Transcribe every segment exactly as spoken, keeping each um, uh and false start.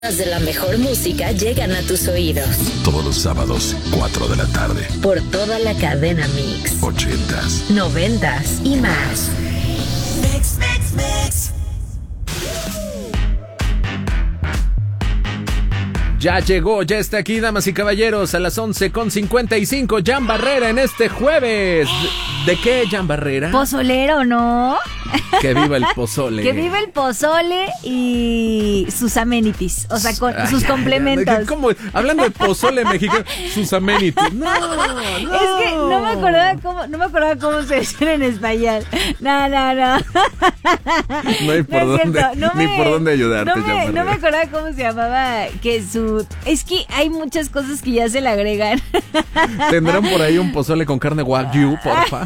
De la mejor música llegan a tus oídos. Todos los sábados, cuatro de la tarde. Por toda la cadena Mix. Ochentas. Noventas y más. Mix, mix, mix. Ya llegó, ya está aquí, damas y caballeros, a las once con cincuenta y cinco, Jan Barrera en este jueves. ¿De qué, Jan Barrera? Pozolero, ¿no? Que viva el pozole. Que viva el pozole y sus amenities, o sea, con Ay, sus complementos. ¿Cómo? Hablando de pozole mexicano, sus amenities. No, no. Es que no me acordaba cómo, no me acordaba cómo se decían en español. No, no, no. No hay por No es dónde, cierto, no ni me- por dónde ayudarte, no Jan me, Barrera. no me acordaba cómo se llamaba, que su... Es que hay muchas cosas que ya se le agregan. ¿Tendrán por ahí un pozole con carne wagyu, porfa?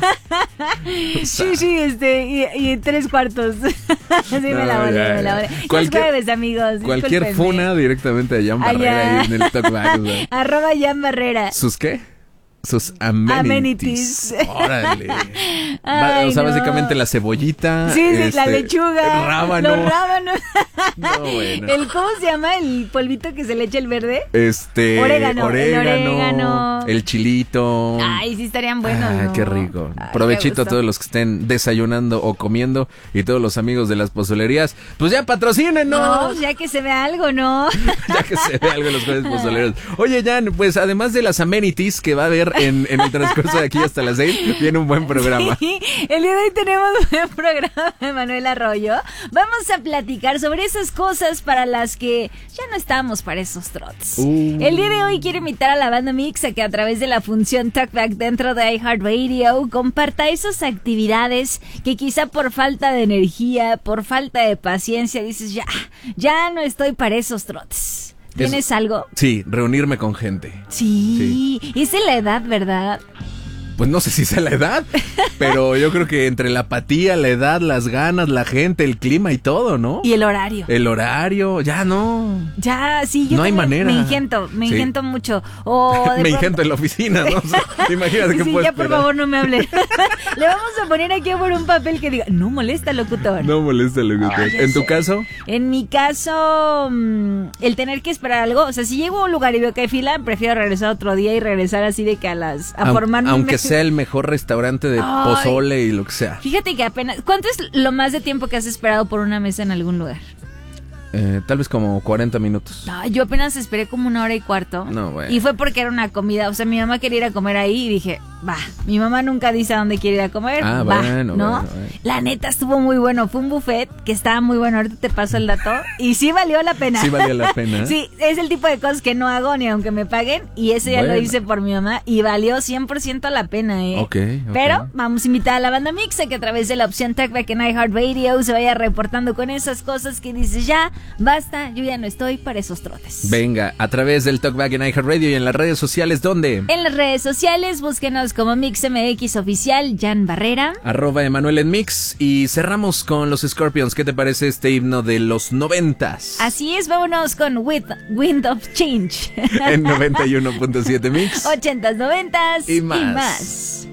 Sí, sí, este, y, y tres cuartos. Sí, me No, la volé, ya, me la ya. volé. Es Cualquier- jueves, amigos. Cualquier discúlpenme. funa directamente a Jan Allá. Barrera ahí en el talkback. O sea. Arroba Jan Barrera. ¿Sus qué? Sus amenities. Amenities. Órale. Va- Ay, o sea, no. básicamente la cebollita. Sí, sí, la este, lechuga. el rábano. Los rábanos. No, bueno. El, ¿cómo se llama el polvito que se le echa el verde? Este. Orégano, el orégano, orégano. el chilito. Ay, sí estarían buenos, Ay, ¿no? qué rico. Ay, Provechito qué a gusto. todos los que estén desayunando o comiendo y todos los amigos de las pozolerías. Pues ya patrocínenos. No, ya que se vea algo, ¿no? Ya que se ve algo en los jueves pozoleros. Oye, Jan, pues además de las amenities que va a haber en, en el transcurso de aquí hasta las seis, viene un buen programa. Sí, el día de hoy tenemos un programa de Manuel Arroyo. Vamos a platicar sobre esas cosas para las que ya no estamos para esos trots. Uh. El día de hoy quiero invitar a la banda Mix a que a través de la función Talkback dentro de iHeartRadio comparta esas actividades que quizá por falta de energía, por falta de paciencia, dices ya, ya no estoy para esos trots. ¿Tienes Es- algo? Sí, reunirme con gente. Sí, es de la edad, ¿verdad? Pues no sé si sea la edad, pero yo creo que entre la apatía, la edad, las ganas, la gente, el clima y todo, ¿no? Y el horario. El horario, ya no. Ya, sí, yo No hay también manera. me ingento, me Sí. ingento mucho. O de Me pronto- ingento en la oficina, ¿no? O sea, imagínate que Sí, puedo ya por esperar. favor no me hable. Le vamos a poner aquí por un papel que diga, no molesta, locutor. No molesta, locutor. Ay, ya ¿En tu sé. caso? En mi caso, mm, el tener que esperar algo, o sea, si llego a un lugar y veo que hay fila, prefiero regresar otro día y regresar así de que a las, a Aun- formarme. Aunque sea el mejor restaurante de Ay. pozole y lo que sea. Fíjate que apenas, ¿cuánto es lo más de tiempo que has esperado por una mesa en algún lugar? Eh, tal vez como cuarenta minutos. No, yo apenas esperé como una hora y cuarto. No, bueno. Y fue porque era una comida. O sea, mi mamá quería ir a comer ahí y dije, va. Mi mamá nunca dice a dónde quiere ir a comer. Ah, va, bueno, ¿no? bueno, bueno. La neta estuvo muy bueno. Fue un buffet que estaba muy bueno. Ahorita te paso el dato. Y sí valió la pena. Sí valía la pena. Sí, es el tipo de cosas que no hago ni aunque me paguen. Y ese ya Bueno. lo hice por mi mamá. Y valió cien por ciento la pena, ¿eh? Ok, ok. Pero vamos a invitar a la banda Mixa que a través de la opción Talkback en iHeartRadio se vaya reportando con esas cosas que dices, ya, basta, yo ya no estoy para esos trotes. Venga, a través del Talkback en iHeartRadio y en las redes sociales, ¿dónde? En las redes sociales, búsquenos como MixMX Oficial, Jan Barrera. Arroba Emanuel en Mix. Y cerramos con los Scorpions. ¿Qué te parece este himno de los noventas? Así es, vámonos con With Wind of Change. En noventa y uno punto siete Mix. ochentas, noventas Y más. Y más.